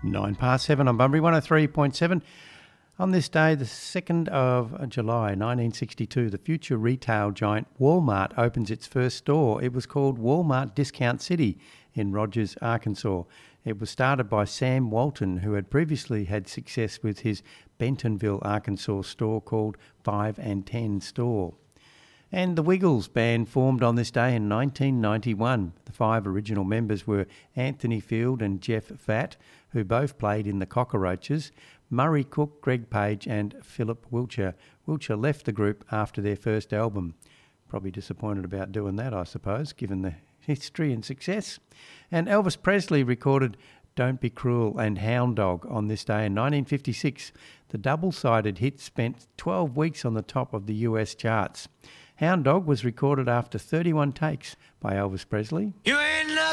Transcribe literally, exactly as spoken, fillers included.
Nine past seven on Bunbury, one oh three point seven. On this day, the second of July nineteen sixty-two, the future retail giant Walmart opens its first store. It was called Walmart Discount City in Rogers, Arkansas. It was started by Sam Walton, who had previously had success with his Bentonville, Arkansas store called Five and Ten Store. And the Wiggles band formed on this day in nineteen ninety-one. The five original members were Anthony Field and Jeff Fatt, who both played in the Cockroaches, Murray Cook, Greg Page and Philip Wiltshire. Wiltshire left the group after their first album. Probably disappointed about doing that, I suppose, given the history and success. And Elvis Presley recorded Don't Be Cruel and Hound Dog on this day in nineteen fifty-six. The double-sided hit spent twelve weeks on the top of the U S charts. Hound Dog was recorded after thirty-one takes by Elvis Presley. You ain't